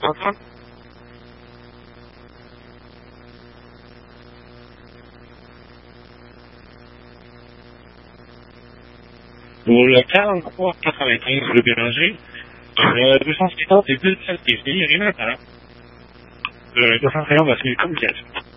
m'entends? Pour le 43,95 le Bélanger, 250 et 2 il n'y a rien à faire. 250 va finir comme pièce.